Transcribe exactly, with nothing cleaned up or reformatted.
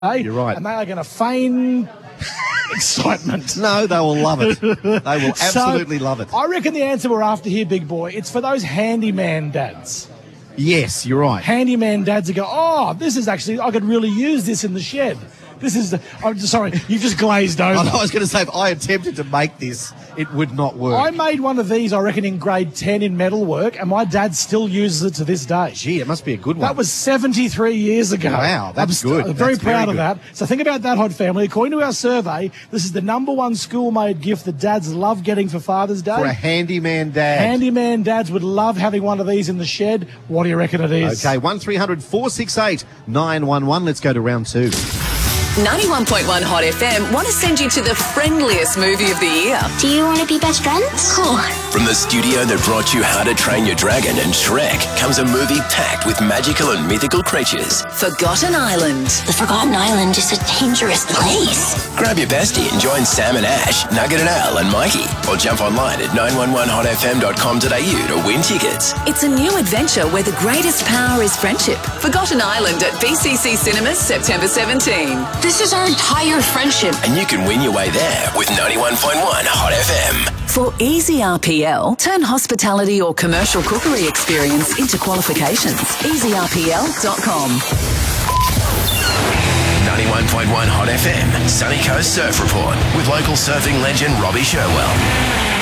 You're right. And they are going to feign excitement. No, they will love it. They will absolutely so, love it. I reckon the answer we're after here, big boy, it's for those handyman dads. Yes, you're right. Handyman dads who go, oh, this is actually, I could really use this in the shed. This is the, I'm just, sorry, you've just glazed over. I was going to say, if I attempted to make this, it would not work. I made one of these, I reckon, in grade ten in metalwork, and my dad still uses it to this day. Gee, it must be a good one. That was seventy-three years ago. Wow, that's I'm good. I'm very that's proud very of that. So think about that, Hod family. According to our survey, this is the number one school-made gift that dads love getting for Father's Day. For a handyman dad. Handyman dads would love having one of these in the shed. What do you reckon it is? Okay, one three hundred four six eight nine one one. Let's go to round two. ninety-one point one Hot F M want to send you to the friendliest movie of the year. Do you want to be best friends? Cool. From the studio that brought you How to Train Your Dragon and Shrek comes a movie packed with magical and mythical creatures. Forgotten Island. The Forgotten Island is a dangerous place. Grab your bestie and join Sam and Ash, Nugget and Al and Mikey. Or jump online at nine one one hot f m dot com dot a u to win tickets. It's a new adventure where the greatest power is friendship. Forgotten Island at B C C Cinemas September seventeenth. This is our entire friendship. And you can win your way there with ninety-one point one Hot F M. For easy R P L, turn hospitality or commercial cookery experience into qualifications. easy r p l dot com. ninety-one point one Hot F M, Sunny Coast Surf Report with local surfing legend Robbie Sherwell.